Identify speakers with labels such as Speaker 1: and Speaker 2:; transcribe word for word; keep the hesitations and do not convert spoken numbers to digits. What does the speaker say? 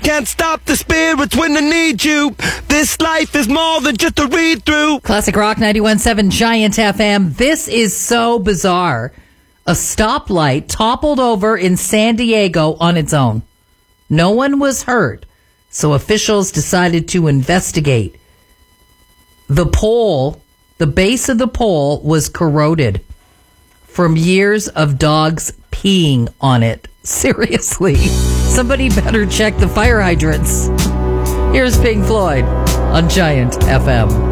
Speaker 1: can't stop the spirits when I need you. This life is more than just a read-through.
Speaker 2: Classic Rock ninety-one point seven Giant F M. This is so bizarre. A stoplight toppled over in San Diego on its own. No one was hurt, so officials decided to investigate. The pole, the base of the pole was corroded from years of dogs peeing on it. Seriously. Somebody better check the fire hydrants. Here's Pink Floyd on Giant F M.